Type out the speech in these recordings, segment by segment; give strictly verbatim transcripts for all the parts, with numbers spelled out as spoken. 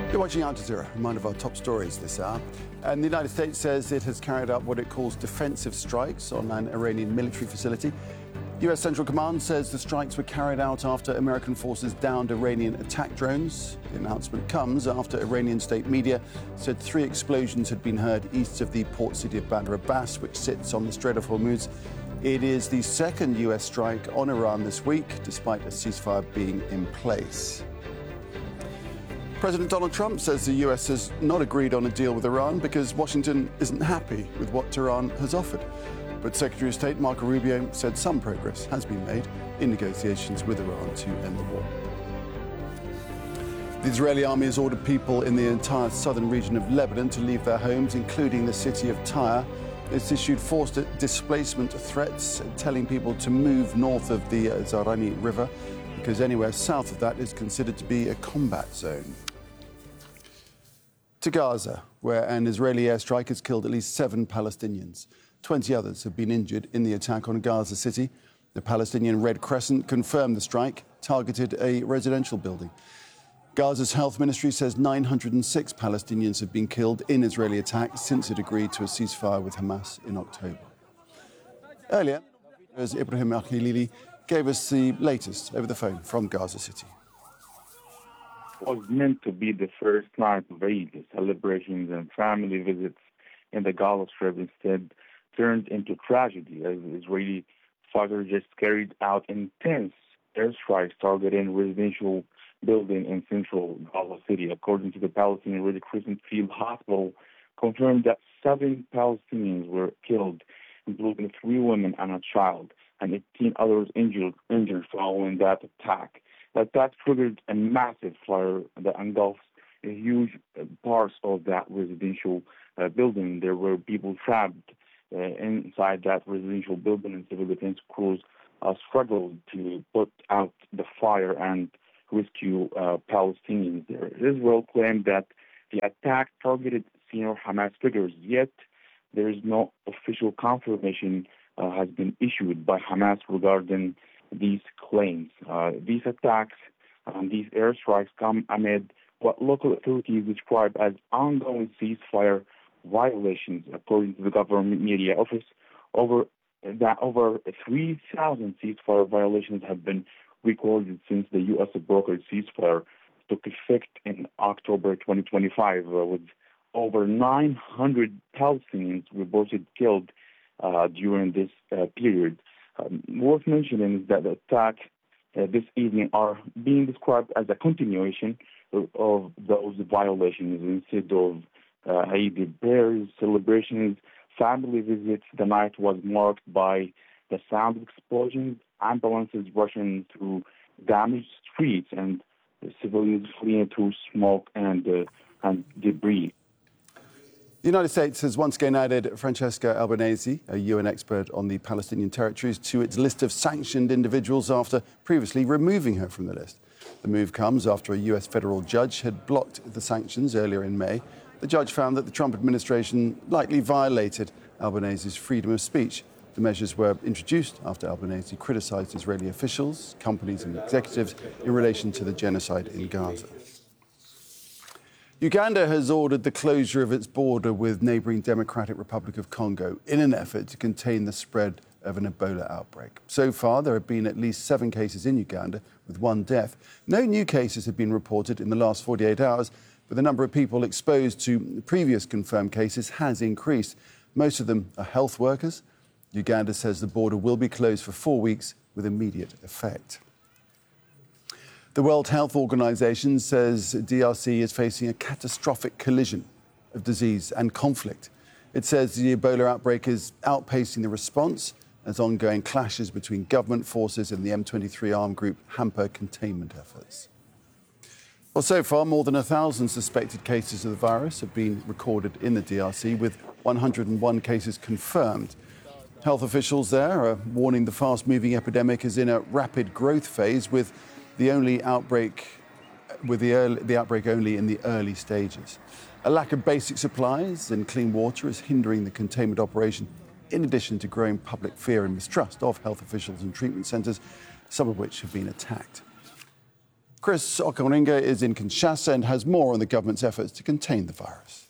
You're watching Al Jazeera, a reminder of our top stories this hour. And the United States says it has carried out what it calls defensive strikes on an Iranian military facility. U S Central Command says the strikes were carried out after American forces downed Iranian attack drones. The announcement comes after Iranian state media said three explosions had been heard east of the port city of Bandar Abbas, which sits on the Strait of Hormuz. It is the second U S strike on Iran this week, despite a ceasefire being in place. President Donald Trump says the U S has not agreed on a deal with Iran because Washington isn't happy with what Tehran has offered. But Secretary of State Marco Rubio said some progress has been made in negotiations with Iran to end the war. The Israeli army has ordered people in the entire southern region of Lebanon to leave their homes, including the city of Tyre. It's issued forced displacement threats, telling people to move north of the Zarani River, because anywhere south of that is considered to be a combat zone. To Gaza, where an Israeli airstrike has killed at least seven Palestinians. twenty others have been injured in the attack on Gaza City. The Palestinian Red Crescent confirmed the strike targeted a residential building. Gaza's health ministry says nine hundred six Palestinians have been killed in Israeli attacks since it agreed to a ceasefire with Hamas in October. Earlier, as Ibrahim Akhilili gave us the latest over the phone from Gaza City. It was meant to be the first night of Eid, celebrations and family visits in the Gaza Strip instead turned into tragedy as Israeli fighters just carried out intense airstrikes targeting residential building in central Gaza City. According to the Palestinian Red Crescent Field Hospital, confirmed that seven Palestinians were killed, including three women and a child, and eighteen others injured, injured following that attack. The attack triggered a massive fire that engulfs a huge uh, parts of that residential uh, building. There were people trapped uh, inside that residential building, and civil defense crews uh, struggled to put out the fire and rescue uh, Palestinians there. Israel claimed that the attack targeted senior Hamas figures, yet there is no official confirmation uh, has been issued by Hamas regarding these claims. Uh, these attacks and these airstrikes come amid what local authorities describe as ongoing ceasefire violations. According to the government media office, over that over three thousand ceasefire violations have been recorded since the U S brokered ceasefire took effect in October twenty twenty-five, uh, with over nine hundred Palestinians reported killed uh, during this uh, period. Um, worth mentioning is that the attack uh, this evening are being described as a continuation of, of those violations. Instead of uh, Eid prayers, celebrations, family visits, the night was marked by the sound of explosions, ambulances rushing through damaged streets, and civilians fleeing through smoke and, uh, and debris. The United States has once again added Francesca Albanese, a U N expert on the Palestinian territories, to its list of sanctioned individuals after previously removing her from the list. The move comes after a U S federal judge had blocked the sanctions earlier in May. The judge found that the Trump administration likely violated Albanese's freedom of speech. The measures were introduced after Albanese criticised Israeli officials, companies and executives in relation to the genocide in Gaza. Uganda has ordered the closure of its border with neighbouring Democratic Republic of Congo in an effort to contain the spread of an Ebola outbreak. So far, there have been at least seven cases in Uganda, with one death. No new cases have been reported in the last forty-eight hours, but the number of people exposed to previous confirmed cases has increased. Most of them are health workers. Uganda says the border will be closed for four weeks with immediate effect. The World Health Organization says D R C is facing a catastrophic collision of disease and conflict. It says the Ebola outbreak is outpacing the response as ongoing clashes between government forces and the M twenty-three armed group hamper containment efforts. Well, so far, more than one thousand suspected cases of the virus have been recorded in the D R C, with one hundred and one cases confirmed. Health officials there are warning the fast-moving epidemic is in a rapid growth phase, with the only outbreak, with the, early, the outbreak only in the early stages. A lack of basic supplies and clean water is hindering the containment operation, in addition to growing public fear and mistrust of health officials and treatment centres, some of which have been attacked. Chris Okaringa is in Kinshasa and has more on the government's efforts to contain the virus.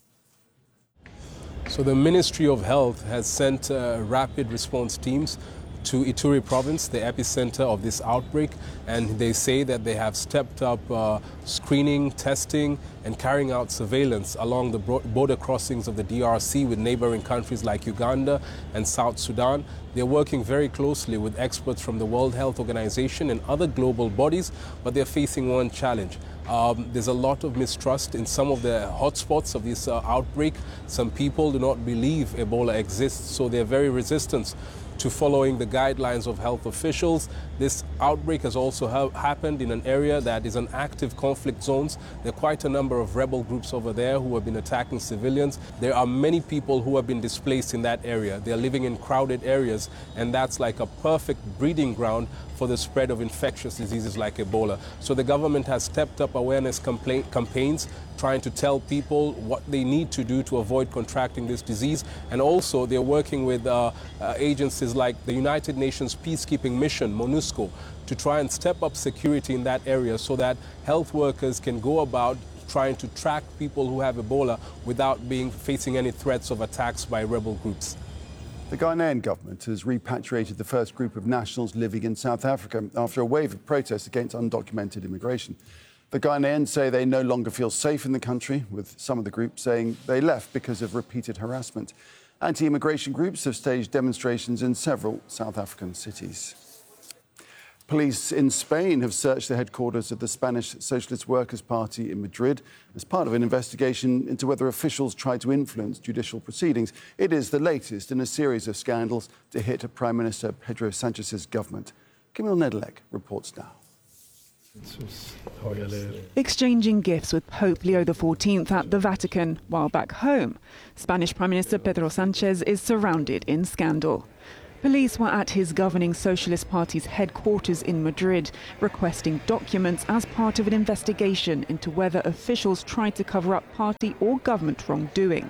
So the Ministry of Health has sent uh, rapid response teams to Ituri province, the epicenter of this outbreak, and they say that they have stepped up uh, screening, testing, and carrying out surveillance along the border crossings of the D R C with neighboring countries like Uganda and South Sudan. They're working very closely with experts from the World Health Organization and other global bodies, but they're facing one challenge. Um, there's a lot of mistrust in some of the hotspots of this uh, outbreak. Some people do not believe Ebola exists, so they're very resistant to following the guidelines of health officials. This outbreak has also ha- happened in an area that is an active conflict zones. There are quite a number of rebel groups over there who have been attacking civilians. There are many people who have been displaced in that area. They're living in crowded areas, and that's like a perfect breeding ground for the spread of infectious diseases like Ebola. So the government has stepped up awareness compla- campaigns, trying to tell people what they need to do to avoid contracting this disease. And also they're working with uh, uh, agencies like the United Nations Peacekeeping Mission, MONUSCO, to try and step up security in that area so that health workers can go about trying to track people who have Ebola without being facing any threats of attacks by rebel groups. The Ghanaian government has repatriated the first group of nationals living in South Africa after a wave of protests against undocumented immigration. The Ghanaians say they no longer feel safe in the country, with some of the groups saying they left because of repeated harassment. Anti-immigration groups have staged demonstrations in several South African cities. Police in Spain have searched the headquarters of the Spanish Socialist Workers' Party in Madrid as part of an investigation into whether officials tried to influence judicial proceedings. It is the latest in a series of scandals to hit Prime Minister Pedro Sanchez's government. Camille Nedelec reports now. Exchanging gifts with Pope Leo the fourteenth at the Vatican, while back home, Spanish Prime Minister Pedro Sanchez is surrounded in scandal. Police were at his governing Socialist Party's headquarters in Madrid, requesting documents as part of an investigation into whether officials tried to cover up party or government wrongdoing.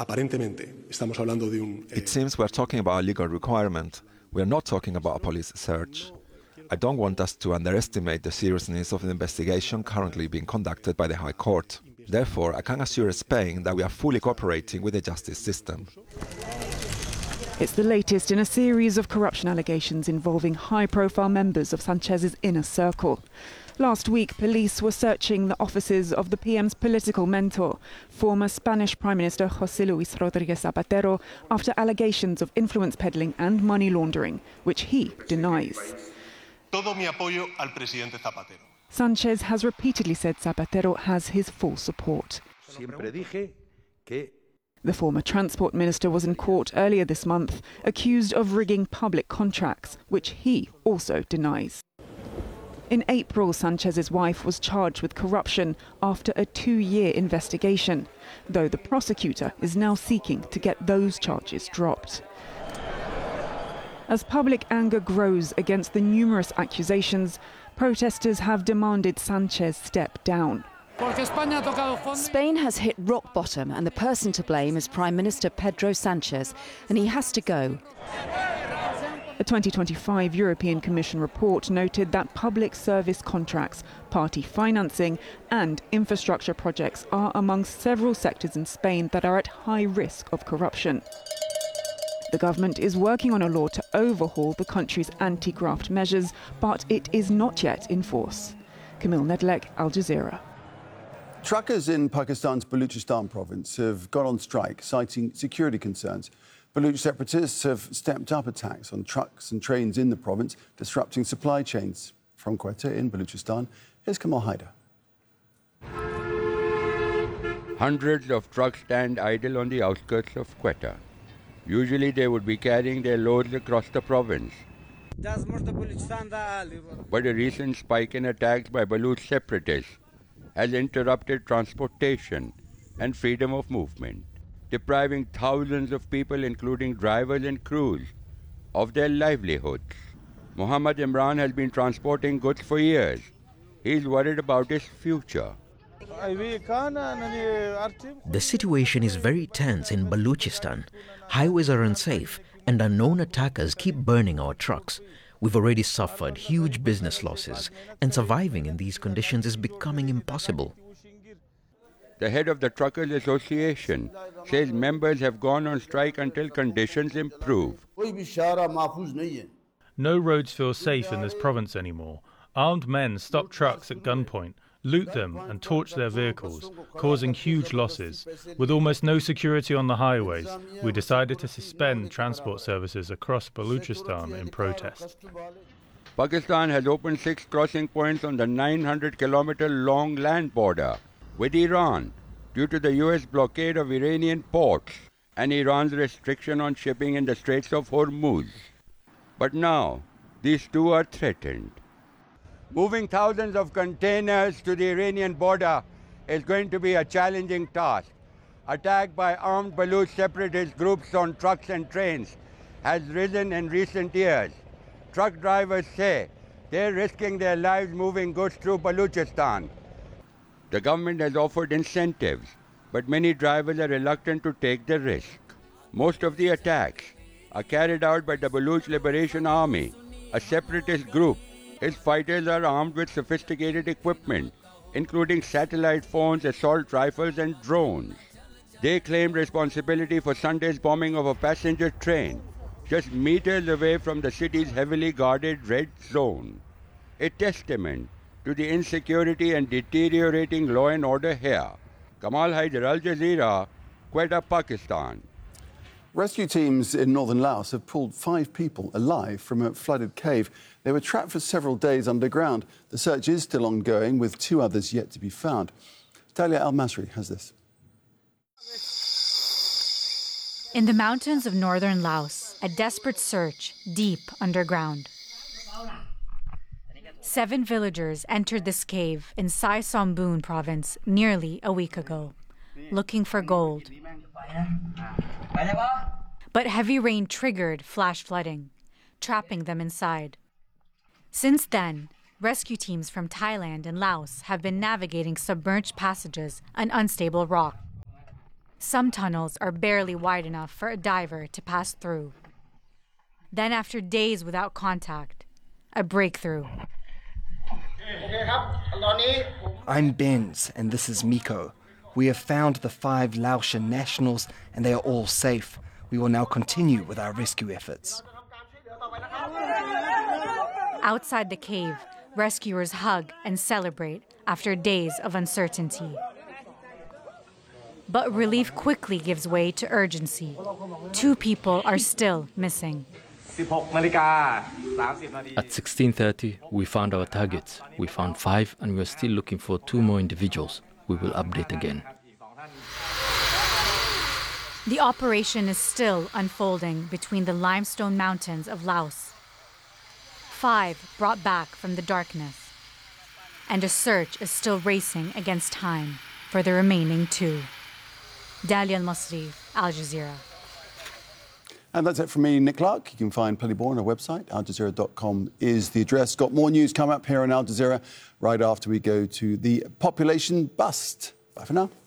It seems we're talking about a legal requirement. We're not talking about a police search. I don't want us to underestimate the seriousness of the investigation currently being conducted by the High Court. Therefore, I can assure Spain that we are fully cooperating with the justice system. It's the latest in a series of corruption allegations involving high-profile members of Sanchez's inner circle. Last week, police were searching the offices of the P M's political mentor, former Spanish Prime Minister José Luis Rodríguez Zapatero, after allegations of influence peddling and money laundering, which he denies. Todo mi apoyo al presidente Zapatero. Sanchez has repeatedly said Zapatero has his full support. Siempre dije que The former transport minister was in court earlier this month, accused of rigging public contracts, which he also denies. In April, Sanchez's wife was charged with corruption after a two-year investigation, though the prosecutor is now seeking to get those charges dropped. As public anger grows against the numerous accusations, protesters have demanded Sanchez step down. Spain has hit rock bottom, and the person to blame is Prime Minister Pedro Sanchez, and he has to go. A twenty twenty-five European Commission report noted that public service contracts, party financing and infrastructure projects are among several sectors in Spain that are at high risk of corruption. The government is working on a law to overhaul the country's anti-graft measures, but it is not yet in force. Camille Nedelec, Al Jazeera. Truckers in Pakistan's Baluchistan province have gone on strike, citing security concerns. Baluch separatists have stepped up attacks on trucks and trains in the province, disrupting supply chains. From Quetta in Baluchistan, here's Kamal Haider. Hundreds of trucks stand idle on the outskirts of Quetta. Usually they would be carrying their loads across the province. But a recent spike in attacks by Baluch separatists has interrupted transportation and freedom of movement, depriving thousands of people, including drivers and crews, of their livelihoods. Muhammad Imran has been transporting goods for years. He's worried about his future. The situation is very tense in Baluchistan. Highways are unsafe and unknown attackers keep burning our trucks. We've already suffered huge business losses, and surviving in these conditions is becoming impossible. The head of the Truckers Association says members have gone on strike until conditions improve. No roads feel safe in this province anymore. Armed men stop trucks at gunpoint, loot them and torch their vehicles, causing huge losses. With almost no security on the highways, we decided to suspend transport services across Balochistan in protest. Pakistan has opened six crossing points on the nine hundred kilometer long land border with Iran due to the U S blockade of Iranian ports and Iran's restriction on shipping in the Straits of Hormuz. But now, these two are threatened. Moving thousands of containers to the Iranian border is going to be a challenging task. Attack by armed Baloch separatist groups on trucks and trains has risen in recent years. Truck drivers say they're risking their lives moving goods through Balochistan. The government has offered incentives, but many drivers are reluctant to take the risk. Most of the attacks are carried out by the Baloch Liberation Army, a separatist group. Its fighters are armed with sophisticated equipment, including satellite phones, assault rifles, and drones. They claim responsibility for Sunday's bombing of a passenger train, just meters away from the city's heavily guarded red zone. A testament to the insecurity and deteriorating law and order here. Kamal Haider, Al Jazeera, Quetta, Pakistan. Rescue teams in northern Laos have pulled five people alive from a flooded cave. They were trapped for several days underground. The search is still ongoing, with two others yet to be found. Talia Al-Masri has this. In the mountains of northern Laos, a desperate search deep underground. Seven villagers entered this cave in Sai Sombun province nearly a week ago, looking for gold. But heavy rain triggered flash flooding, trapping them inside. Since then, rescue teams from Thailand and Laos have been navigating submerged passages and unstable rock. Some tunnels are barely wide enough for a diver to pass through. Then, after days without contact, a breakthrough. I'm Benz, and this is Miko. We have found the five Laotian nationals, and they are all safe. We will now continue with our rescue efforts. Outside the cave, rescuers hug and celebrate after days of uncertainty. But relief quickly gives way to urgency. Two people are still missing. At sixteen thirty, we found our targets. We found five, and we are still looking for two more individuals. We will update again. The operation is still unfolding between the limestone mountains of Laos. Five brought back from the darkness. And a search is still racing against time for the remaining two. Dalia Al-Masri, Al Jazeera. And that's it from me, Nick Clark. You can find Plenty More on our website. Al Jazeera dot com is the address. Got more news come up here on Al Jazeera right after we go to the population bust. Bye for now.